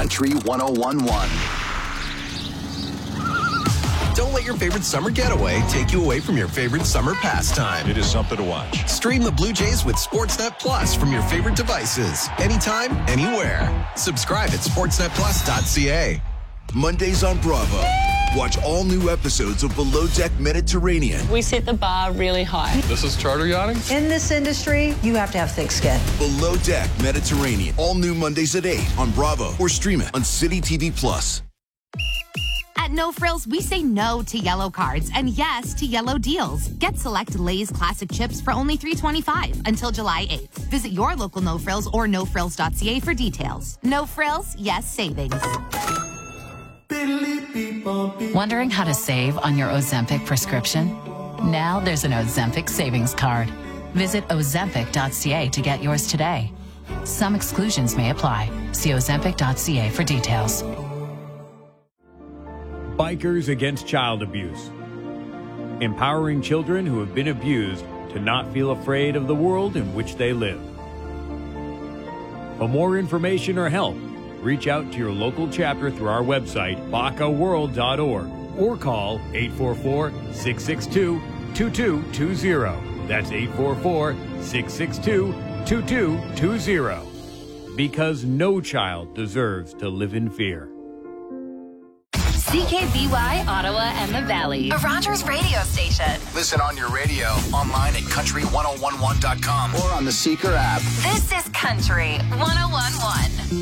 Country 101.1. Don't let your favorite summer getaway take you away from your favorite summer pastime. It is something to watch. Stream the Blue Jays with Sportsnet Plus from your favorite devices. Anytime, anywhere. Subscribe at sportsnetplus.ca. Mondays on Bravo. Watch all new episodes of Below Deck Mediterranean. We set the bar really high. This is charter yachting? In this industry, you have to have thick skin. Below Deck Mediterranean. All new Mondays at 8 on Bravo or stream it on City TV Plus. At No Frills, we say no to yellow cards and yes to yellow deals. Get select Lay's classic chips for only $3.25 until July 8th. Visit your local No Frills or nofrills.ca for details. No Frills, yes savings. Wondering how to save on your Ozempic prescription? Now there's an Ozempic savings card. Visit ozempic.ca to get yours today. Some exclusions may apply. See ozempic.ca for details. Bikers Against Child Abuse. Empowering children who have been abused to not feel afraid of the world in which they live. For more information or help, reach out to your local chapter through our website, bacaworld.org, or call 844-662-2220. That's 844-662-2220. Because no child deserves to live in fear. CKBY, Ottawa and the Valley. A Rogers radio station. Listen on your radio, online at country1011.com or on the Seeker app. This is Country 101.1.